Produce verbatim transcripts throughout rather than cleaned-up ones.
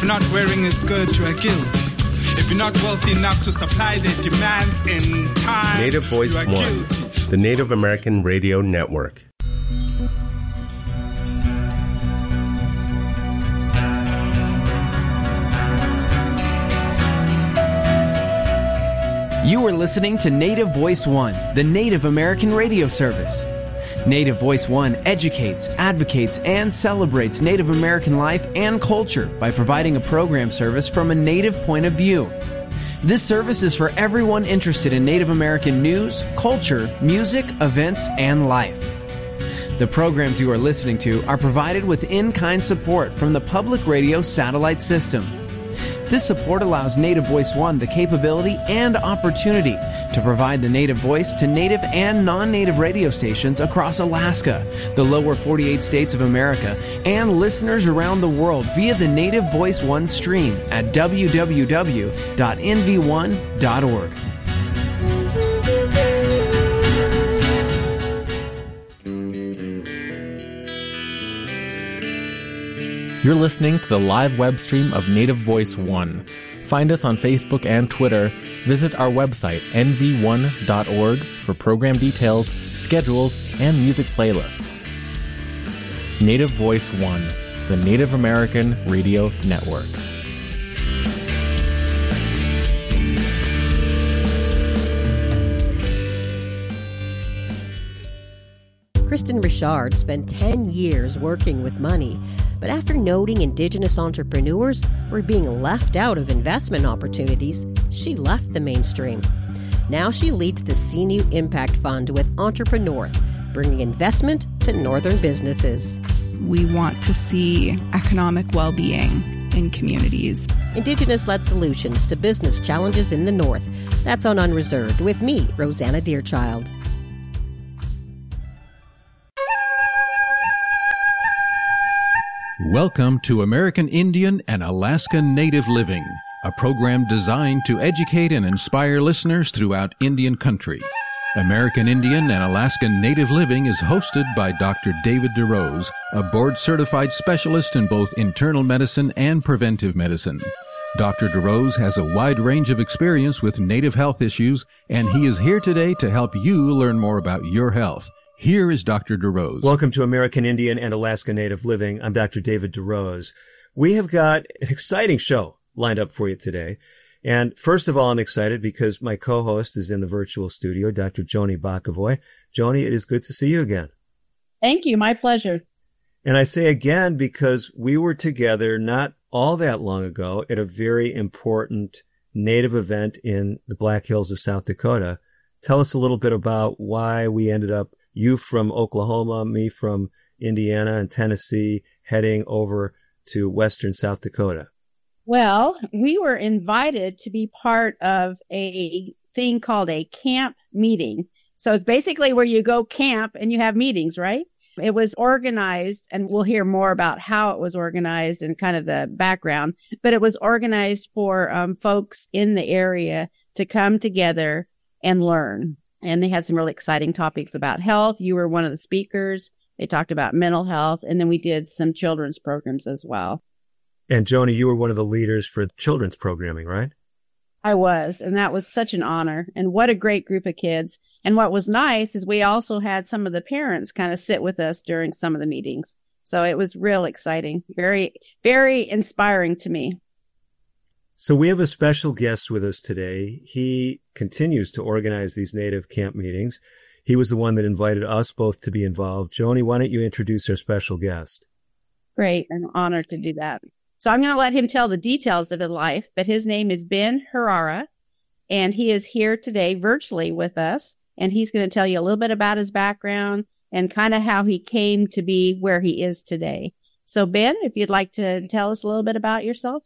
not wearing a skirt, you are guilty. If you're not wealthy enough to supply their demands in time, Native Voice you are One, guilty. the Native American Radio Network. You are listening to Native Voice One, the Native American radio service. Native Voice One educates, advocates, and celebrates Native American life and culture by providing a program service from a Native point of view. This service is for everyone interested in Native American news, culture, music, events, and life. The programs you are listening to are provided with in-kind support from the Public Radio Satellite System. This support allows Native Voice One the capability and opportunity to provide the Native voice to Native and non-Native radio stations across Alaska, the lower forty-eight states of America, and listeners around the world via the Native Voice One stream at w w w dot n v one dot org. You're listening to the live web stream of Native Voice One. Find us on Facebook and Twitter. Visit our website, n v one dot org, for program details, schedules, and music playlists. Native Voice One, the Native American Radio Network. Kristen Richard spent ten years working with money, but after noting Indigenous entrepreneurs were being left out of investment opportunities, she left the mainstream. Now she leads the C N U Impact Fund with Entreprenorth, bringing investment to northern businesses. We want to see economic well-being in communities. Indigenous-led solutions to business challenges in the North. That's on Unreserved with me, Rosanna Deerchild. Welcome to American Indian and Alaska Native Living, a program designed to educate and inspire listeners throughout Indian country. American Indian and Alaska Native Living is hosted by Doctor David DeRose, a board-certified specialist in both internal medicine and preventive medicine. Doctor DeRose has a wide range of experience with Native health issues, and he is here today to help you learn more about your health. Here is Doctor DeRose. Welcome to American Indian and Alaska Native Living. I'm Doctor David DeRose. We have got an exciting show lined up for you today. And first of all, I'm excited because my co-host is in the virtual studio, Doctor Joni Bakavoy. Joni, it is good to see you again. Thank you. My pleasure. And I say again because we were together not all that long ago at a very important Native event in the Black Hills of South Dakota. Tell us a little bit about why we ended up, you from Oklahoma, me from Indiana and Tennessee, heading over to western South Dakota. Well, we were invited to be part of a thing called a camp meeting. So it's basically where you go camp and you have meetings, right? It was organized, and we'll hear more about how it was organized and kind of the background, but it was organized for um, folks in the area to come together and learn. And they had some really exciting topics about health. You were one of the speakers. They talked about mental health. And then we did some children's programs as well. And Joni, you were one of the leaders for children's programming, right? I was. And that was such an honor. And what a great group of kids. And what was nice is we also had some of the parents kind of sit with us during some of the meetings. So it was real exciting. Very, very inspiring to me. So we have a special guest with us today. He continues to organize these Native camp meetings. He was the one that invited us both to be involved. Joni, why don't you introduce our special guest? Great. I'm honored to do that. So I'm going to let him tell the details of his life, but his name is Ben Harara, and he is here today virtually with us, and he's going to tell you a little bit about his background and kind of how he came to be where he is today. So Ben, if you'd like to tell us a little bit about yourself.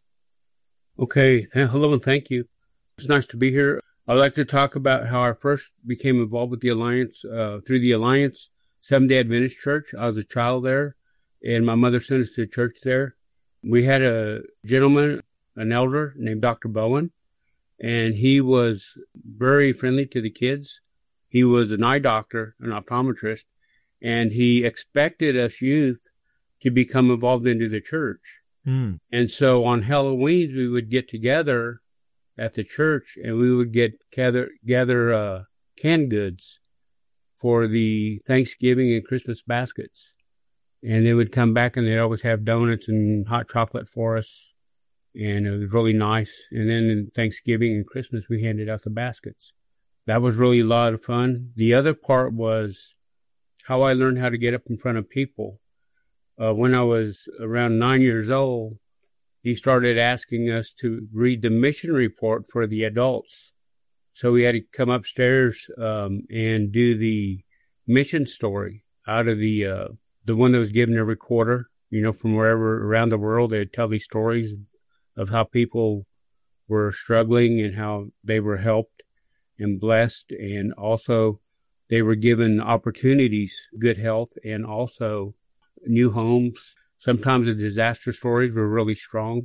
Okay. Th- hello and thank you. It's nice to be here. I'd like to talk about how I first became involved with the Alliance, uh, through the Alliance Seventh-day Adventist Church. I was a child there, and my mother sent us to church there. We had a gentleman, an elder named Doctor Bowen, and he was very friendly to the kids. He was an eye doctor, an optometrist, and he expected us youth to become involved into the church. Mm. And so on Halloween, we would get together at the church and we would get gather, gather uh, canned goods for the Thanksgiving and Christmas baskets. And they would come back and they'd always have donuts and hot chocolate for us. And it was really nice. And then in Thanksgiving and Christmas, we handed out the baskets. That was really a lot of fun. The other part was how I learned how to get up in front of people. Uh, when I was around nine years old, he started asking us to read the mission report for the adults. So we had to come upstairs um, and do the mission story out of the uh, the one that was given every quarter. You know, from wherever around the world, they'd tell these stories of how people were struggling and how they were helped and blessed. And also they were given opportunities, good health, and also new homes. Sometimes the disaster stories were really strong.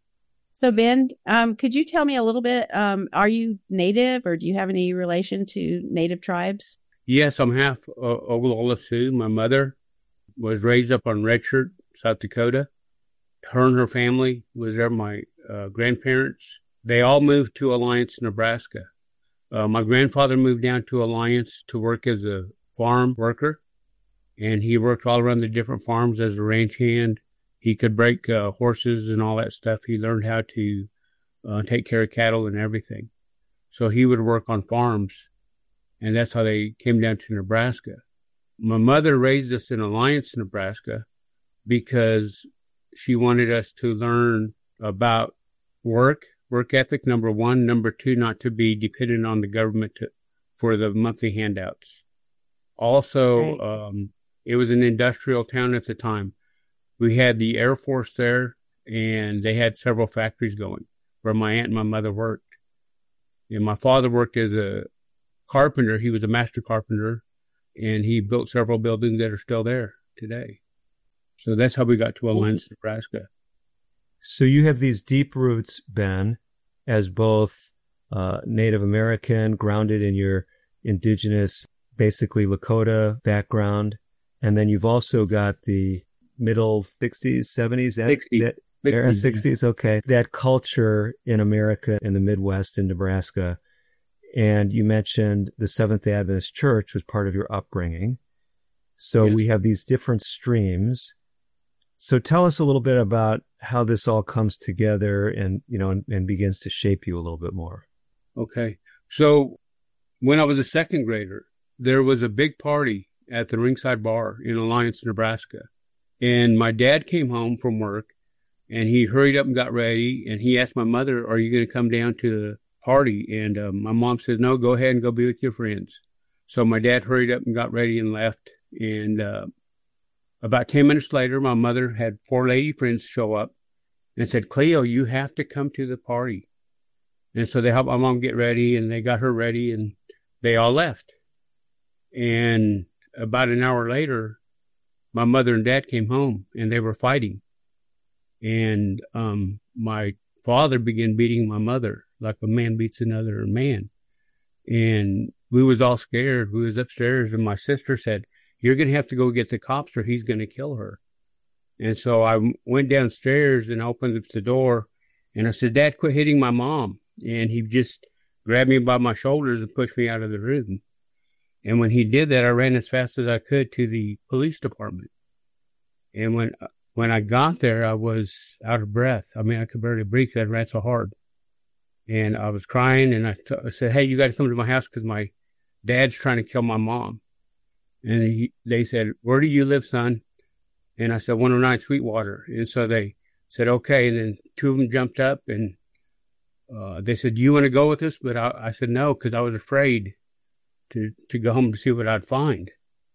So Ben, um, could you tell me a little bit, um, are you Native or do you have any relation to Native tribes? Yes, I'm half uh, Oglala Sioux. My mother was raised up on Red Shirt, South Dakota. Her and her family was there. My uh, grandparents, they all moved to Alliance, Nebraska. Uh, my grandfather moved down to Alliance to work as a farm worker, and he worked all around the different farms as a ranch hand. He could break uh, horses and all that stuff. He learned how to uh, take care of cattle and everything. So he would work on farms, and that's how they came down to Nebraska. My mother raised us in Alliance, Nebraska, because she wanted us to learn about work, work ethic, number one. Number two, not to be dependent on the government to, for the monthly handouts. Also, right. um, it was an industrial town at the time. We had the Air Force there, and they had several factories going where my aunt and my mother worked. And my father worked as a carpenter. He was a master carpenter, and he built several buildings that are still there today. So that's how we got to Alliance, Nebraska. So you have these deep roots, Ben, as both uh, Native American, grounded in your indigenous, basically Lakota background, and then you've also got the middle sixties, seventies, that, sixties, that era, sixties, okay, that culture in America, in the Midwest, in Nebraska. And you mentioned the Seventh Adventist Church was part of your upbringing. So yeah. We have these different streams. So tell us a little bit about how this all comes together and, you know, and, and begins to shape you a little bit more. Okay. So when I was a second grader, there was a big party at the Ringside Bar in Alliance, Nebraska. And my dad came home from work and he hurried up and got ready. And he asked my mother, are you going to come down to the party? And uh, my mom says, no, go ahead and go be with your friends. So my dad hurried up and got ready and left. And uh, about ten minutes later, my mother had four lady friends show up and said, Cleo, you have to come to the party. And so they helped my mom get ready and they got her ready and they all left. And about an hour later, my mother and dad came home and they were fighting. And um, my father began beating my mother like a man beats another man. And we was all scared. We was upstairs and my sister said, you're going to have to go get the cops or he's going to kill her. And so I went downstairs and opened up the door and I said, Dad, quit hitting my mom. And he just grabbed me by my shoulders and pushed me out of the room. And when he did that, I ran as fast as I could to the police department. And when when I got there, I was out of breath. I mean, I could barely breathe because I ran so hard. And I was crying, and I, t- I said, hey, you got to come to my house because my dad's trying to kill my mom. And he, they said, where do you live, son? And I said, one oh nine Sweetwater. And so they said, okay. And then two of them jumped up, and uh, they said, do you want to go with us? But I, I said no, because I was afraid to, to go home to see what I'd find.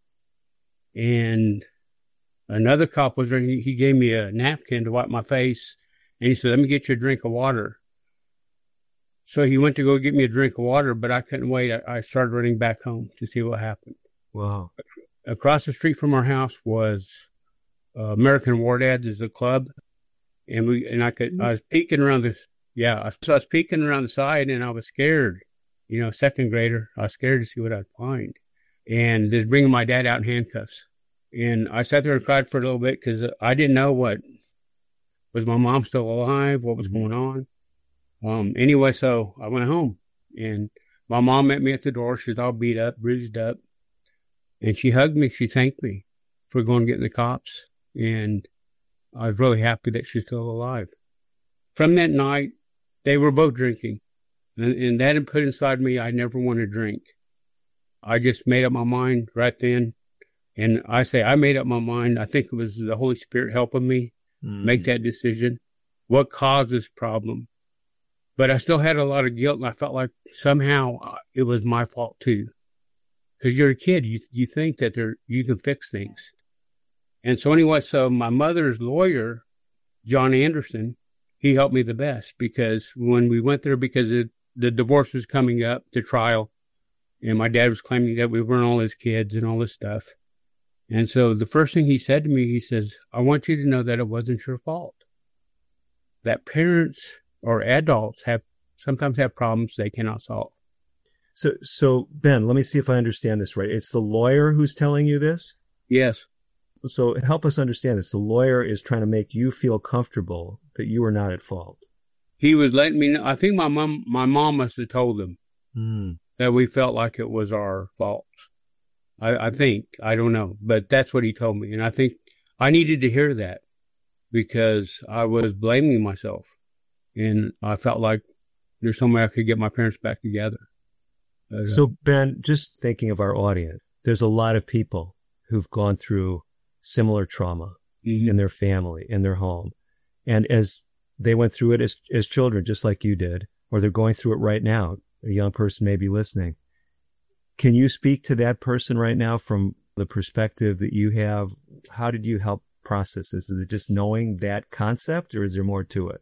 And another cop was there. He, he gave me a napkin to wipe my face. And he said, let me get you a drink of water. So he went to go get me a drink of water, but I couldn't wait. I, I started running back home to see what happened. Wow. Across the street from our house was uh, American War Dads is a club. And we, and I could, I was peeking around the, yeah, so I was peeking around the side and I was scared. You know, second grader, I was scared to see what I'd find. And just bringing my dad out in handcuffs. And I sat there and cried for a little bit because I didn't know what Was my mom still alive? What was Mm-hmm. going on? Um, anyway, so I went home, and my mom met me at the door. She's all beat up, bruised up, and she hugged me. She thanked me for going to get the cops, and I was really happy that she's still alive. From that night, they were both drinking, and, and that had put inside me, I never want to drink. I just made up my mind right then, and I say I made up my mind. I think it was the Holy Spirit helping me mm. make that decision. What caused this problem? But I still had a lot of guilt, and I felt like somehow it was my fault too. Because you're a kid, you you think that there you can fix things. And so anyway, so my mother's lawyer, John Anderson, he helped me the best, because when we went there, because it, the divorce was coming up, the trial, and my dad was claiming that we weren't all his kids and all this stuff. And so the first thing he said to me, he says, I want you to know that it wasn't your fault. That parents or adults have sometimes have problems they cannot solve. So, so Ben, let me see if I understand this right. It's the lawyer who's telling you this? Yes. So help us understand this. The lawyer is trying to make you feel comfortable that you are not at fault. He was letting me know. I think my mom, my mom must have told him mm. that we felt like it was our fault. I, I think, I don't know, but that's what he told me. And I think I needed to hear that, because I was blaming myself, and I felt like there's some way I could get my parents back together. Uh, so Ben, just thinking of our audience, there's a lot of people who've gone through similar trauma mm-hmm. in their family, in their home. And as they went through it as, as children, just like you did, or they're going through it right now, a young person may be listening. Can you speak to that person right now from the perspective that you have? How did you help process this? Is it just knowing that concept, or is there more to it?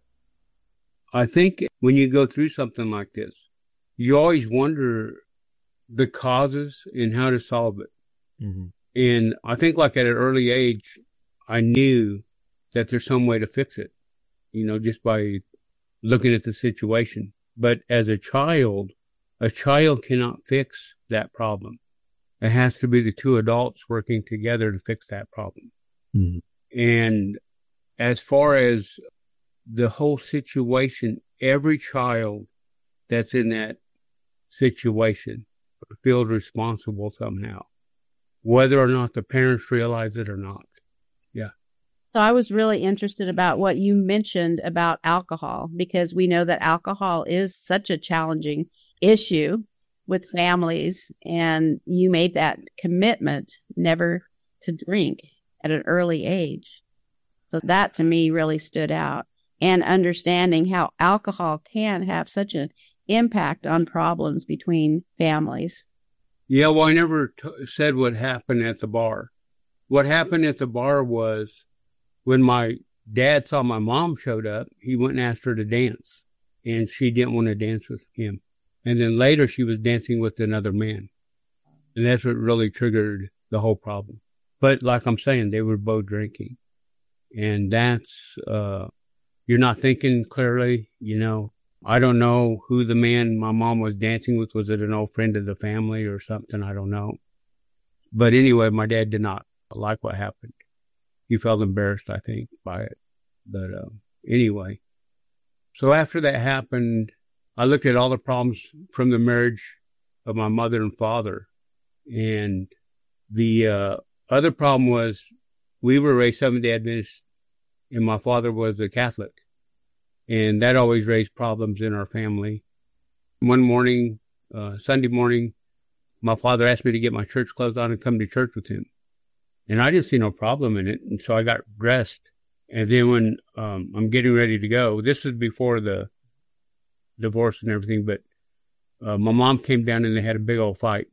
I think when you go through something like this, you always wonder the causes and how to solve it. Mm-hmm. And I think like at an early age, I knew that there's some way to fix it, you know, just by looking at the situation. But as a child, a child cannot fix that problem. It has to be the two adults working together to fix that problem. Mm-hmm. And as far as the whole situation, every child that's in that situation feels responsible somehow, whether or not the parents realize it or not. Yeah. So I was really interested about what you mentioned about alcohol, because we know that alcohol is such a challenging issue with families, and you made that commitment never to drink at an early age. So that to me really stood out, and understanding how alcohol can have such an impact on problems between families. Yeah, well, I never t- said what happened at the bar. What happened at the bar was when my dad saw my mom showed up, he went and asked her to dance, and she didn't want to dance with him. And then later she was dancing with another man. And that's what really triggered the whole problem. But like I'm saying, they were both drinking. And that's, uh, you're not thinking clearly, you know. I don't know who the man my mom was dancing with. Was it an old friend of the family or something? I don't know. But anyway, my dad did not like what happened. He felt embarrassed, I think, by it. But uh, anyway, so after that happened, I looked at all the problems from the marriage of my mother and father. And the uh, other problem was we were raised Seventh-day Adventist, and my father was a Catholic. And that always raised problems in our family. One morning, uh, Sunday morning, my father asked me to get my church clothes on and come to church with him. And I didn't see no problem in it. And so I got dressed. And then when um, I'm getting ready to go, this was before the divorce and everything, but uh, my mom came down and they had a big old fight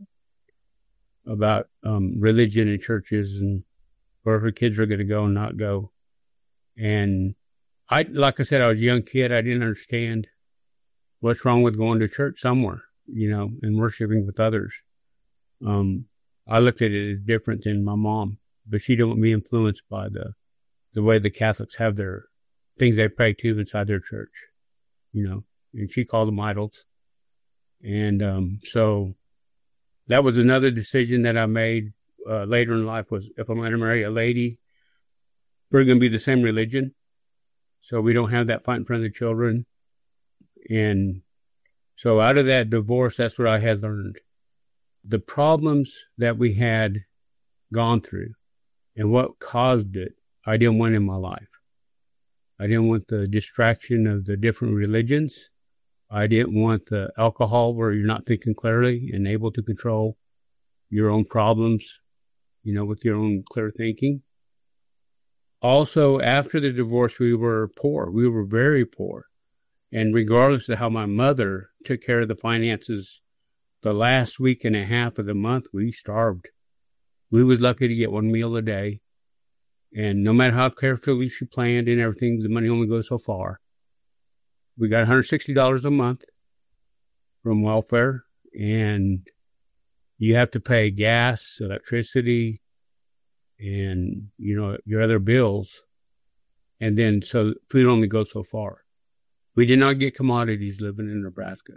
about um, religion and churches and where her kids were going to go and not go. And I, like I said, I was a young kid. I didn't understand what's wrong with going to church somewhere, you know, and worshiping with others. Um, I looked at it as different than my mom, but she didn't want me influenced by the, the way the Catholics have their things they pray to inside their church, you know, and she called them idols. And, um, so that was another decision that I made, uh, later in life was if I'm going to marry a lady, we're going to be the same religion. So we don't have that fight in front of the children. And so out of that divorce, that's what I had learned. The problems that we had gone through and what caused it, I didn't want in my life. I didn't want the distraction of the different religions. I didn't want the alcohol where you're not thinking clearly and able to control your own problems, you know, with your own clear thinking. Also, after the divorce, we were poor. We were very poor. And regardless of how my mother took care of the finances, the last week and a half of the month, we starved. We was lucky to get one meal a day. And no matter how carefully she planned and everything, the money only goes so far. We got one hundred sixty dollars a month from welfare, and you have to pay gas, electricity, and, you know, your other bills. And then, so food only goes so far. We did not get commodities living in Nebraska.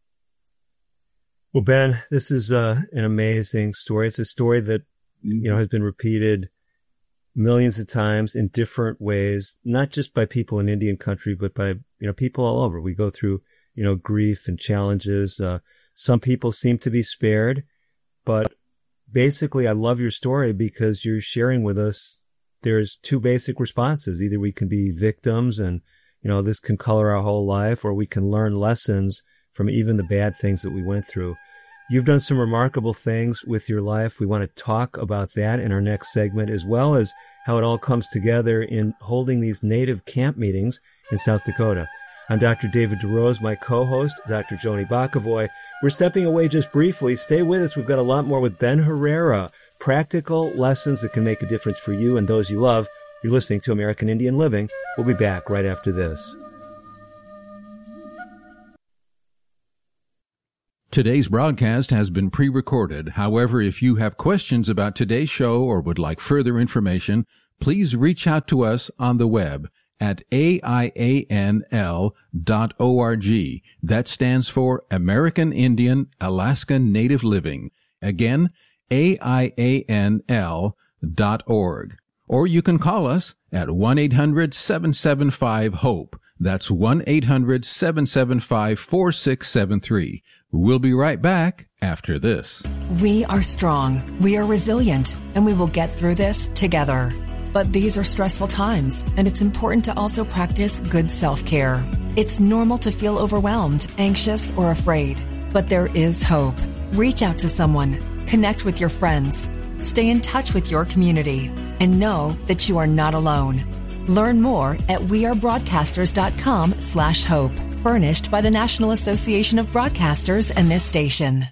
Well, Ben, this is uh, an amazing story. It's a story that, you know, has been repeated millions of times in different ways, not just by people in Indian country, but by, you know, people all over. We go through, you know, grief and challenges. Uh, some people seem to be spared, but basically I love your story because you're sharing with us there's two basic responses. Either we can be victims and, you know, this can color our whole life, or we can learn lessons from even the bad things that we went through. You've done some remarkable things with your life. We want to talk about that in our next segment, as well as how it all comes together in holding these native camp meetings in South Dakota. I'm Doctor David DeRose, my co-host, Doctor Joni Bakavoy. We're stepping away just briefly. Stay with us. We've got a lot more with Ben Herrera. Practical lessons that can make a difference for you and those you love. You're listening to American Indian Living. We'll be back right after this. Today's broadcast has been pre-recorded. However, if you have questions about today's show or would like further information, please reach out to us on the web at A I A N L dot org. That stands for American Indian Alaska Native Living. Again, A I A N L dot org. Or you can call us at one eight hundred seven seven five HOPE. That's one eight hundred seven seven five four six seven three. We'll be right back after this. We are strong, we are resilient, and we will get through this together. But these are stressful times, and it's important to also practice good self-care. It's normal to feel overwhelmed, anxious, or afraid, but there is hope. Reach out to someone, connect with your friends, stay in touch with your community, and know that you are not alone. Learn more at wearebroadcasters.com slash hope. Furnished by the National Association of Broadcasters and this station.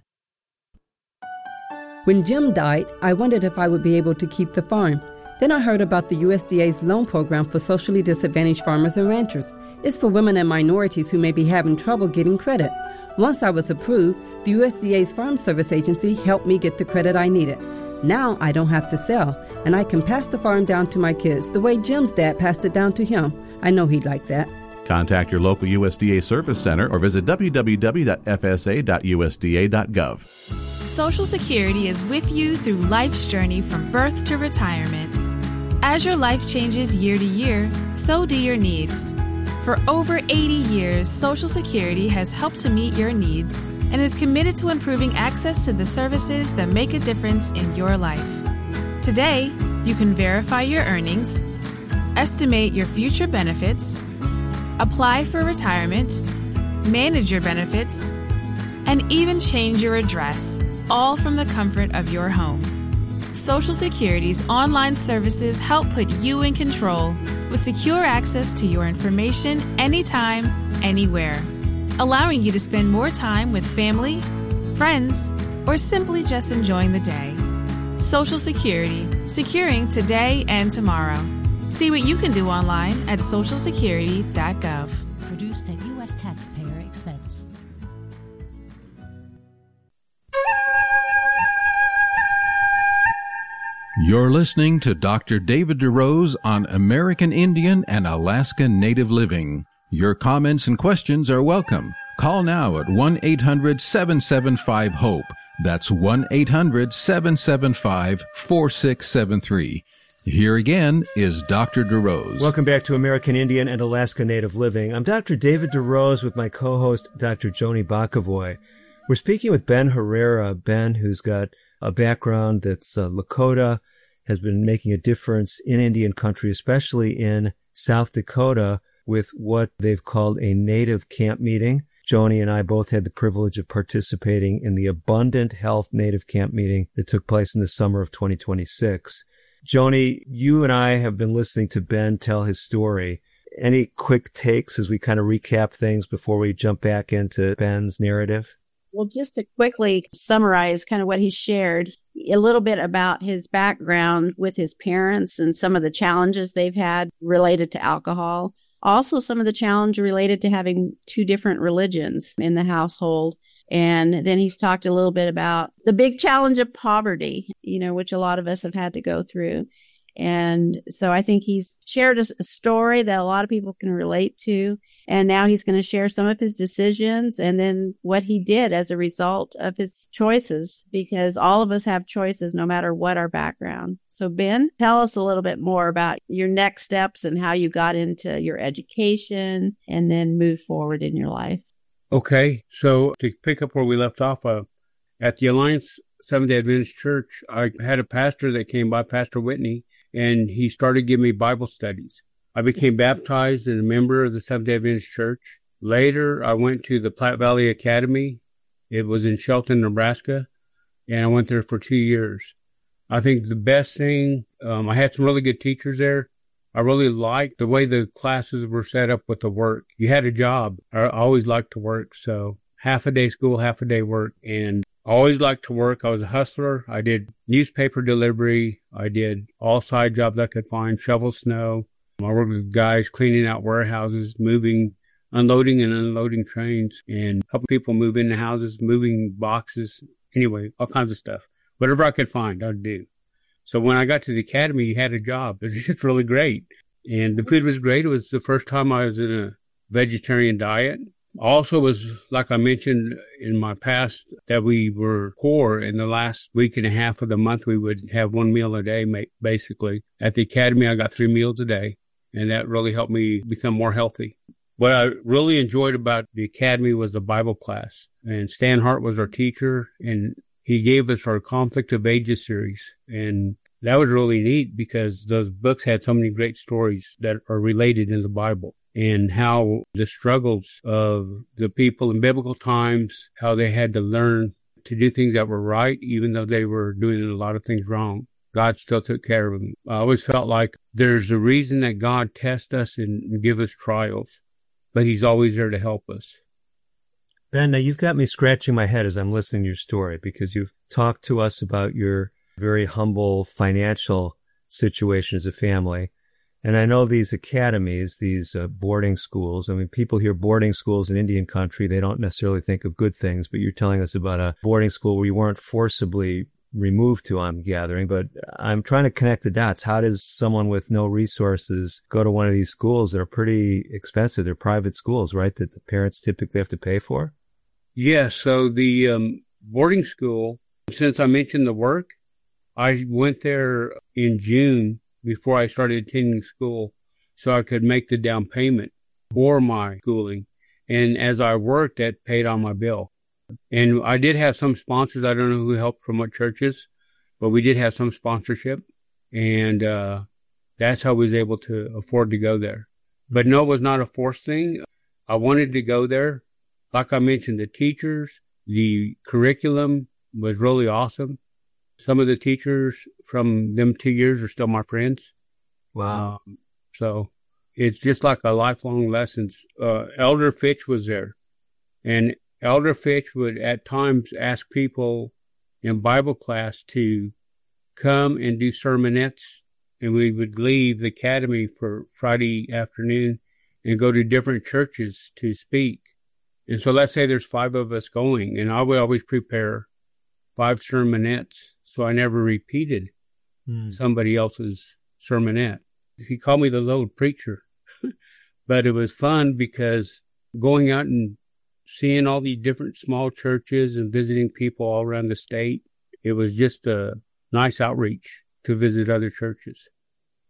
When Jim died, I wondered if I would be able to keep the farm. Then I heard about the U S D A's loan program for socially disadvantaged farmers and ranchers. It's for women and minorities who may be having trouble getting credit. Once I was approved, the U S D A's Farm Service Agency helped me get the credit I needed. Now I don't have to sell, and I can pass the farm down to my kids the way Jim's dad passed it down to him. I know he'd like that. Contact your local U S D A Service Center or visit w w w dot f s a dot u s d a dot gov. Social Security is with you through life's journey from birth to retirement. As your life changes year to year, so do your needs. For over eighty years, Social Security has helped to meet your needs and is committed to improving access to the services that make a difference in your life. Today, you can verify your earnings, estimate your future benefits, apply for retirement, manage your benefits, and even change your address, all from the comfort of your home. Social Security's online services help put you in control with secure access to your information anytime, anywhere, allowing you to spend more time with family, friends, or simply just enjoying the day. Social Security, securing today and tomorrow. See what you can do online at social security dot gov. Produced at U S taxpayer expense. You're listening to Doctor David DeRose on American Indian and Alaska Native Living. Your comments and questions are welcome. Call now at one eight hundred seven seven five HOPE. That's one eight hundred seven seven five four six seven three. Here again is Doctor DeRose. Welcome back to American Indian and Alaska Native Living. I'm Doctor David DeRose with my co-host, Doctor Joni Bakavoy. We're speaking with Ben Herrera. Ben, who's got a background that's uh, Lakota, has been making a difference in Indian country, especially in South Dakota, with what they've called a Native Camp Meeting. Joni and I both had the privilege of participating in the Abundant Health Native Camp Meeting that took place in the summer of twenty twenty-six. Joni, you and I have been listening to Ben tell his story. Any quick takes as we kind of recap things before we jump back into Ben's narrative? Well, just to quickly summarize kind of what he shared, a little bit about his background with his parents and some of the challenges they've had related to alcohol. Also, some of the challenge related to having two different religions in the household. And then he's talked a little bit about the big challenge of poverty, you know, which a lot of us have had to go through. And so I think he's shared a, a story that a lot of people can relate to. And now he's going to share some of his decisions and then what he did as a result of his choices, because all of us have choices no matter what our background. So Ben, tell us a little bit more about your next steps and how you got into your education and then move forward in your life. Okay, so to pick up where we left off, uh, at the Alliance Seventh-day Adventist Church, I had a pastor that came by, Pastor Whitney, and he started giving me Bible studies. I became baptized and a member of the Seventh-day Adventist Church. Later, I went to the Platte Valley Academy. It was in Shelton, Nebraska, and I went there for two years. I think the best thing, um, I had some really good teachers there. I really liked the way the classes were set up with the work. You had a job. I always liked to work. So half a day school, half a day work. And I always liked to work. I was a hustler. I did newspaper delivery. I did all side jobs I could find, shovel snow. I worked with guys cleaning out warehouses, moving, unloading and unloading trains, and helping people move into houses, moving boxes. Anyway, all kinds of stuff. Whatever I could find, I'd do. So when I got to the academy, he had a job. It was just really great. And the food was great. It was the first time I was in a vegetarian diet. Also was, like I mentioned in my past, that we were poor. In the last week and a half of the month, we would have one meal a day, basically. At the academy, I got three meals a day, and that really helped me become more healthy. What I really enjoyed about the academy was the Bible class. And Stan Hart was our teacher, and he gave us our Conflict of Ages series, and that was really neat because those books had so many great stories that are related in the Bible and how the struggles of the people in biblical times, how they had to learn to do things that were right, even though they were doing a lot of things wrong. God still took care of them. I always felt like there's a reason that God tests us and give us trials, but he's always there to help us. Ben, now you've got me scratching my head as I'm listening to your story because you've talked to us about your very humble financial situation as a family. And I know these academies, these uh, boarding schools, I mean, people hear boarding schools in Indian country, they don't necessarily think of good things, but you're telling us about a boarding school where you weren't forcibly removed to, I'm gathering. But I'm trying to connect the dots. How does someone with no resources go to one of these schools that are pretty expensive? They're private schools, right, that the parents typically have to pay for? Yes. So the um, boarding school, since I mentioned the work, I went there in June before I started attending school so I could make the down payment for my schooling. And as I worked, that paid on my bill. And I did have some sponsors. I don't know who helped from what churches, but we did have some sponsorship. And uh, that's how I was able to afford to go there. But no, it was not a forced thing. I wanted to go there. Like I mentioned, the teachers, the curriculum was really awesome. Some of the teachers from them two years are still my friends. Wow. Um, so it's just like a lifelong lessons. Uh, Elder Fitch was there. And Elder Fitch would at times ask people in Bible class to come and do sermonettes. And we would leave the academy for Friday afternoon and go to different churches to speak. And so let's say there's five of us going, and I would always prepare five sermonettes. So I never repeated mm. somebody else's sermonette. He called me the little preacher, but it was fun because going out and seeing all these different small churches and visiting people all around the state, it was just a nice outreach to visit other churches.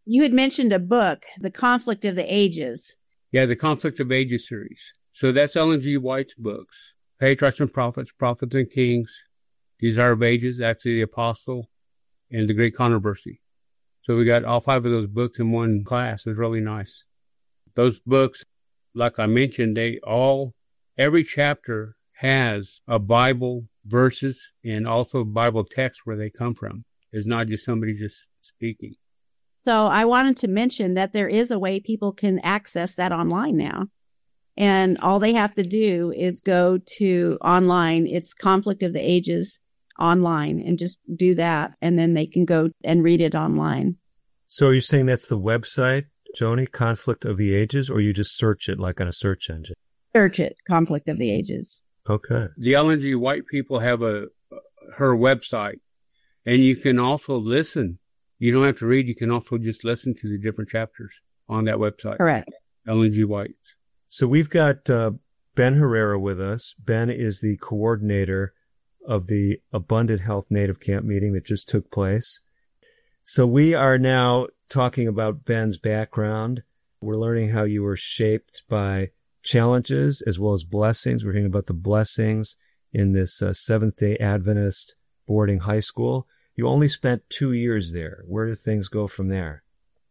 You had mentioned a book, The Conflict of the Ages. Yeah, the Conflict of Ages series. So that's Ellen G. White's books. Patriarchs and Prophets, Prophets and Kings, Desire of Ages, Acts of the Apostle, and The Great Controversy. So we got all five of those books in one class. It was really nice. Those books, like I mentioned, they all, every chapter has a Bible verses and also Bible text where they come from. It's not just somebody just speaking. So I wanted to mention that there is a way people can access that online now. And all they have to do is go to online. It's Conflict of the Ages online, and just do that. And then they can go and read it online. So are you saying that's the website, Joni, Conflict of the Ages, or you just search it like on a search engine? Search it, Conflict of the Ages. Okay. The Ellen G. White people have a her website, and you can also listen. You don't have to read. You can also just listen to the different chapters on that website. Correct. Ellen G. White. So we've got uh, Ben Herrera with us. Ben is the coordinator of the Abundant Health Native Camp meeting that just took place. So we are now talking about Ben's background. We're learning how you were shaped by challenges as well as blessings. We're hearing about the blessings in this uh, Seventh-day Adventist boarding high school. You only spent two years there. Where do things go from there?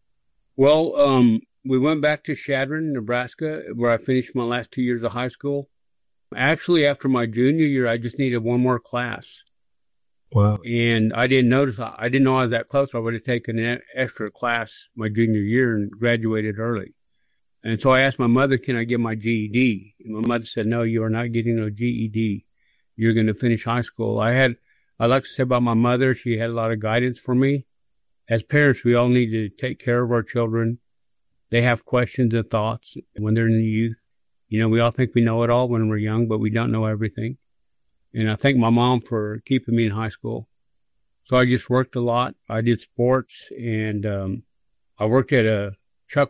Well, um, we went back to Chadron, Nebraska, where I finished my last two years of high school. Actually, after my junior year, I just needed one more class. Wow. And I didn't notice, I didn't know I was that close. I would have taken an extra class my junior year and graduated early. And so I asked my mother, can I get my G E D? And my mother said, no, you are not getting a G E D. You're going to finish high school. I had, I like to say about my mother, she had a lot of guidance for me. As parents, we all need to take care of our children. They have questions and thoughts when they're in the youth. You know, we all think we know it all when we're young, but we don't know everything. And I thank my mom for keeping me in high school. So I just worked a lot. I did sports, and um, I worked at a